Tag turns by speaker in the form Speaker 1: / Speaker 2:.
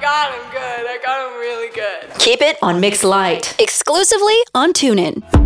Speaker 1: got him good. I got him really good.
Speaker 2: Keep it on Mix Light, exclusively on TuneIn.